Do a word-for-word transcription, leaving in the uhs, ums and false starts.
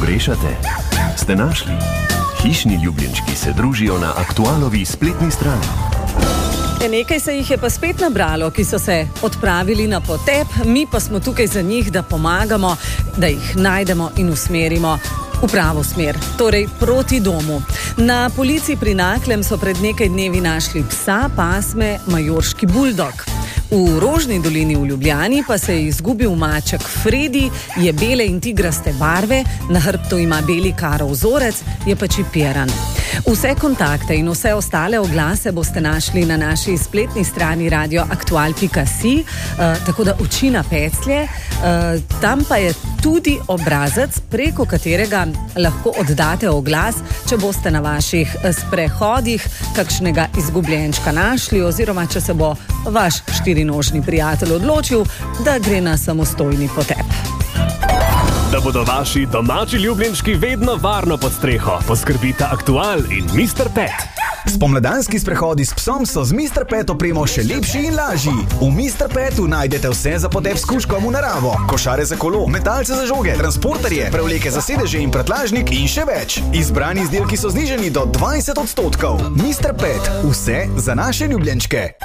pogrešate? Ste našli? Hišni ljubljenčki se družijo na Aktualovi spletni strani. Nekaj se jih je pa spet nabralo, ki so se odpravili na potep, mi pa smo tukaj za njih, da pomagamo, da jih najdemo in usmerimo v pravo smer, torej proti domu. Na polici pri Naklem so pred nekaj dnevi našli psa pasme majorški buldog. V Rožni dolini v Ljubljani pa se je izgubil maček Fredi, je bele in tigraste barve, na hrbtu ima beli karov vzorec, je pa čipiran. Vse kontakte in vse ostale oglase boste našli na naši spletni strani radio aktual pika si, uh, tako da oči na peclje. Uh, tam pa je tudi obrazec, preko katerega lahko oddate oglas, če boste na vaših sprehodih kakšnega izgubljenčka našli oziroma če se bo vaš štirinožni prijatelj odločil, da gre na samostojni potep. Da bodo vaši domači ljubljenčki vedno varno pod streho, poskrbita Aktual in mister Pet. Spomladanski sprehodi s psom so z mister Pet opremo še lepši in lažji. V mister Petu najdete vse za potep s kužkom v naravo, košare za kolo, metalce za žoge, transporterje, prevleke za sedeže in prtljažnik in še več. Izbrani izdelki so znižani do dvajset odstotkov. mister Pet, vse za naše ljubljenčke.